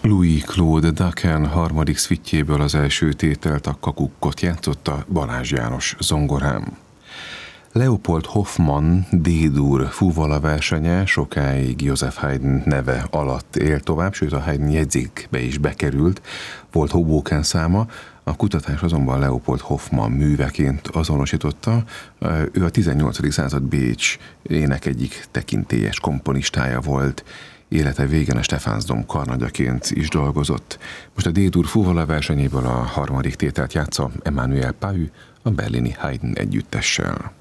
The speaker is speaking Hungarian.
Louis-Claude Daquin harmadik szvittjéből az első tételt, a Kakukkot játszotta Balázs János zongorán. Leopold Hoffmann D-dur fuvala versenye sokáig Joseph Haydn neve alatt élt tovább, sőt a Haydn jegyzékbe is bekerült, volt Hoboken száma, a kutatás azonban Leopold Hoffmann műveként azonosította. Ő a 18. század Bécs ének egyik tekintélyes komponistája volt, élete végén a Stephansdom karnagyaként is dolgozott. Most a D-dur fuvala versenyéből a harmadik tételt játsza Emmanuel Pahud a berlini Haydn együttessel.